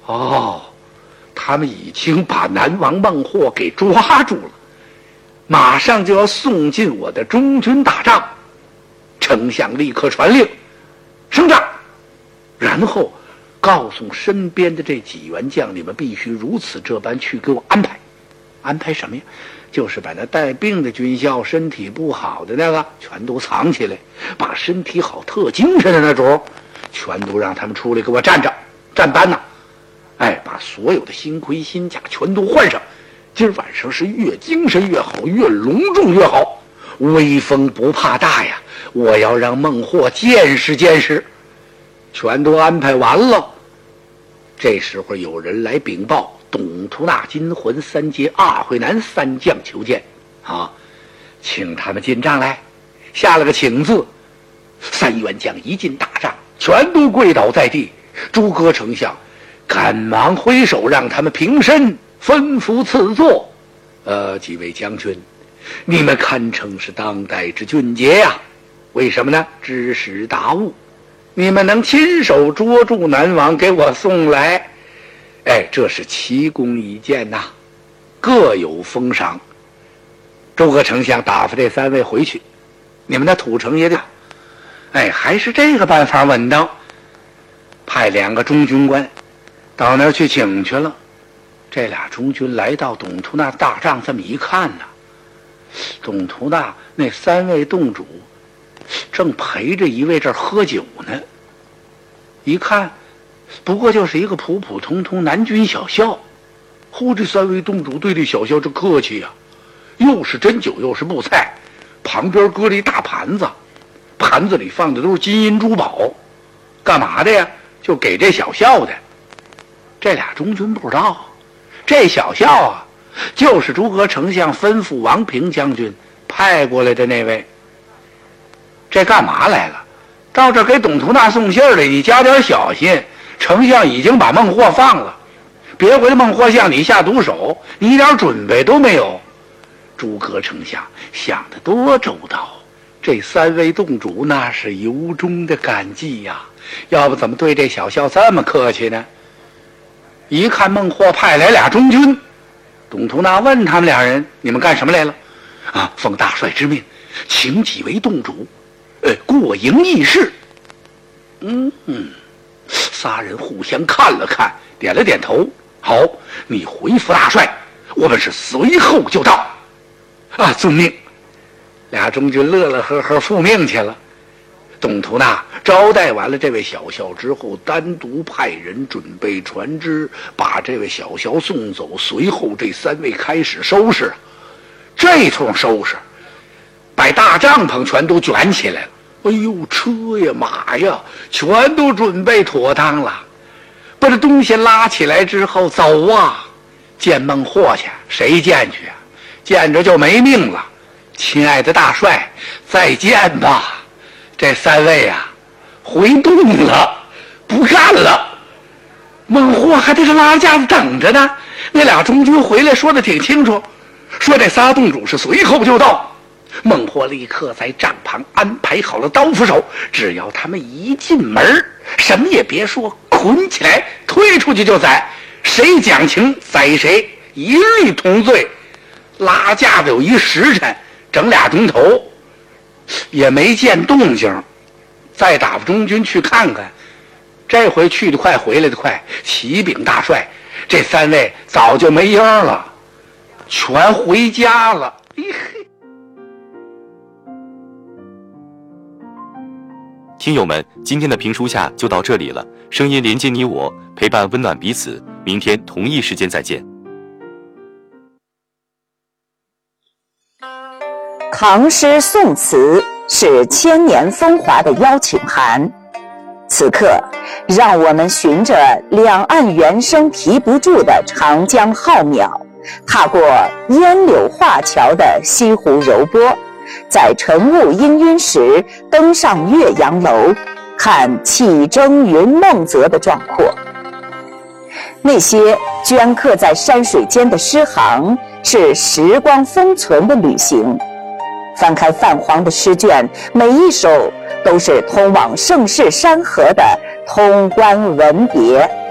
哦，他们已经把南王孟获给抓住了，马上就要送进我的中军大帐。丞相立刻传令，升帐，然后告诉身边的这几员将领们，必须如此这般去给我安排。安排什么呀？就是把那带病的军校、身体不好的那个全都藏起来，把身体好、特精神的那种全都让他们出来给我站着站班呐。把所有的新盔新甲全都换上，今儿晚上是越精神越好，越隆重越好，威风不怕大呀！我要让孟获见识见识。全都安排完了，这时候有人来禀报，董突纳、金魂、三阶、二会南三将求见请他们进帐来。下了个请字，三员将一进大帐，全都跪倒在地。诸葛丞相赶忙挥手让他们平身，吩咐赐座。几位将军，你们堪称是当代之俊杰呀！为什么呢？知识达物，你们能亲手捉住南王给我送来，这是奇功一件呐，各有封赏。诸葛丞相打发这三位回去，你们的土城也得，还是这个办法稳当。派2个中军官到那儿去请去了。这俩中军来到董突纳大帐，这么一看呢，董突纳那3位洞主正陪着一位这儿喝酒呢。一看不过就是一个普普通通南军小校。这3位洞主对这小校这客气呀，又是斟酒又是布菜，旁边搁了一大盘子，盘子里放的都是金银珠宝，干嘛的呀？就给这小校的。这俩中军不知道，这小校就是诸葛丞相吩咐王平将军派过来的那位。这干嘛来了？到这给董突纳送信儿来，你加点小心，丞相已经把孟获放了，别回孟获向你下毒手，你一点准备都没有。诸葛丞相想得多周到，这3位洞主那是由衷的感激呀，要不怎么对这小校这么客气呢？一看孟获派来俩中军，董突纳问他们俩人，你们干什么来了？奉大帅之命，请几位洞主过营议事。仨人互相看了看，点了点头。好，你回复大帅，我们是随后就到。遵命。俩中军乐乐呵呵复命去了。董突纳招待完了这位小校之后，单独派人准备船只，把这位小校送走。随后这3位开始收拾。这通收拾，把大帐篷全都卷起来了。车呀马呀全都准备妥当了，把这东西拉起来之后走见孟获去。谁见去见着就没命了。亲爱的大帅，再见吧。这3位回洞了，不干了。孟获还在这拉架子等着呢。那俩中军回来说的挺清楚，说这仨洞主是随后就到。孟获立刻在帐旁安排好了刀斧手，只要他们一进门，什么也别说，捆起来推出去就宰，谁讲情宰谁，一律同罪。拉架子有1时辰，整2钟头也没见动静。再打发中军去看看，这回去得快回来得快。启禀大帅，这3位早就没影了，全回家了。 听友们，今天的评书下就到这里了。声音连接你我，陪伴温暖彼此。明天同一时间再见。 唐诗宋词是千年风华的邀请函。此刻，让我们循着两岸猿声啼不住的长江浩渺，踏过烟柳画桥的西湖柔波，在晨雾氤氲时登上岳阳楼，看气蒸云梦泽的壮阔。那些镌刻在山水间的诗行，是时光封存的旅行。翻开泛黄的诗卷，每一首都是通往盛世山河的通关文牒。